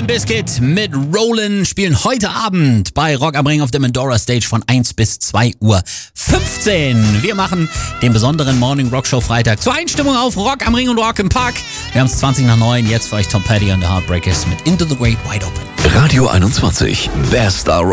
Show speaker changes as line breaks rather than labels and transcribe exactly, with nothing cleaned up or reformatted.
Limp Bizkit mit Rollin' spielen heute Abend bei Rock am Ring auf der Mandora Stage von eins bis zwei Uhr fünfzehn. Wir machen den besonderen Morning Rock Show Freitag zur Einstimmung auf Rock am Ring und Rock im Park. Wir haben es zwanzig nach neun, jetzt für euch Tom Petty und the Heartbreakers mit Into the Great Wide Open.
Radio einundzwanzig, der Star Rock.